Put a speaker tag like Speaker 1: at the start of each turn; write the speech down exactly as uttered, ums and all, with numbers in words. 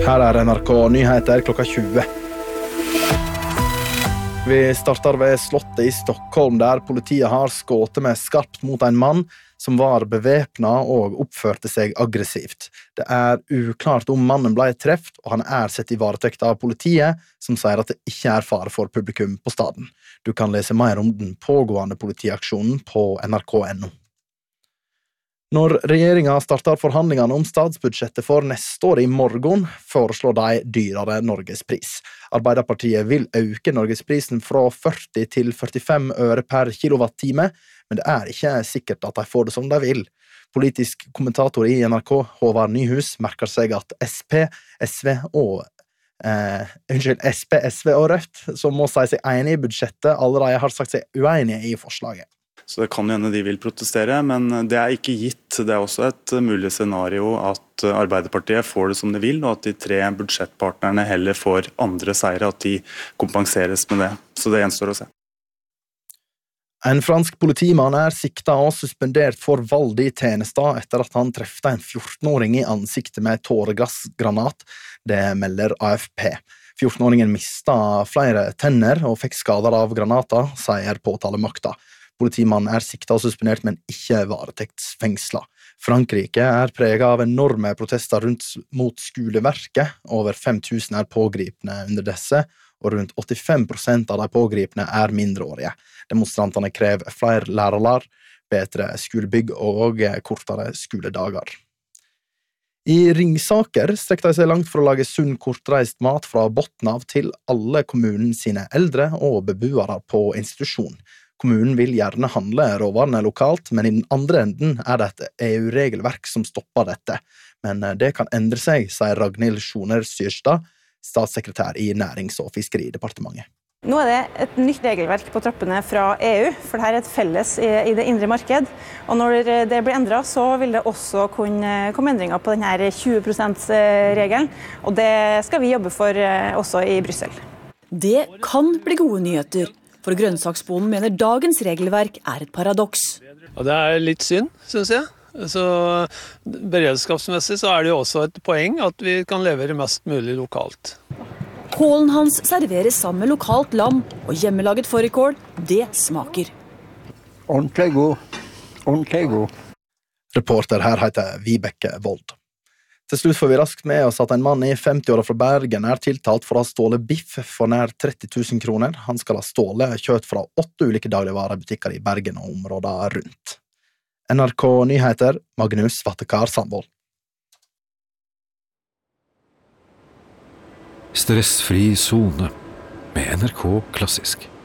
Speaker 1: Her er N R K Nyheter klokka tjue. Vi starter ved slottet i Stockholm, der politiet har skått med skarpt mot en mann som var bevæpnet og oppførte seg aggressivt. Det er uklart om mannen ble treft, og han er sett i varetekt av politiet, som sier at det ikke er fare for publikum på staden. Du kan lese mer om den pågående politiaksjonen på N R K punktum N O. Når regjeringen starter forhandlingene om statsbudsjettet for neste år i morgen, foreslår de dyrere Norgespris. Arbeiderpartiet vil øke Norgesprisen fra førti til førtifem øre per kilowattime, men det er ikke sikkert at de får det som de vil. Politisk kommentator i N R K, Håvard Nyhus, merker seg at S P, S V og eh, unnskyld, S P, S V og Rødt, som må si seg enige i budsjettet, allerede har sagt seg uenige i forslaget.
Speaker 2: Så det kan jo hende de vil protestere, men det er ikke gitt. Det er også et mulig scenario at Arbeiderpartiet får det som de vil, og at de tre budsjettpartnerne heller får andre seire, at de kompenseres med det. Så det gjenstår å se.
Speaker 1: En fransk politimann er siktet og suspendert for vold i tjenester etter at han trefte en fjortenåring i ansiktet med tåregassgranat. Det melder A F P. fjortenåringen mistet flere tenner og fikk skader av granater, sier påtalemakta. Politimannen er siktet og suspendert, men ikke varetektsfengslet. Frankrike er preget av enorme protester rundt mot skoleverket. Over fem tusen er pågripne under disse, og rundt åttifem prosent av de pågripne er mindreårige. Demonstrantene krever flere lærere, bedre skolebygg og kortere skoledager. I Ringsaker strekker de seg langt for å lage sunn kortreist mat fra bunnen av til alle kommunen sine eldre og beboere på institusjon. Kommunen vil gjerne handle råvarene lokalt, men i den andre enden er det et E U-regelverk som stopper dette. Men det kan endre seg, sier Ragnhild Sjoner Syrstad, statssekretær i Nærings- og Fiskeridepartementet.
Speaker 3: Nå er det et nytt regelverk på trappene fra E U, for dette er et felles i det indre marked. Og når det blir endret, så vil det også kunne komme endringer på denne tjue prosent-regelen, og det skal vi jobbe for også i Brussel.
Speaker 4: Det kan bli gode nyheter. For grønnsaksbonden mener dagens regelverk er et paradoks.
Speaker 5: Og det er litt synd, synes jeg. Så beredskapsmessig så er det jo også et poeng at vi kan levere mest mulig lokalt.
Speaker 4: Kålen hans serveres sammen med lokalt lam, og hjemmelaget fårikål, det smaker.
Speaker 6: Ordentlig god. Ordentlig god.
Speaker 1: Reporter her heter Vibeke Vold. Til slutt får vi raskt med oss at en mann i femti-åra fra Bergen er tiltalt for å ha stålet biff for nær tretti tusen kroner. Han skal ha stålet kjøtt fra åtte ulike dagligvarebutikker i Bergen og områdene rundt. N R K Nyheter, Magnus Vattekar Sandvold.
Speaker 7: Stressfri zone med N R K Klassisk.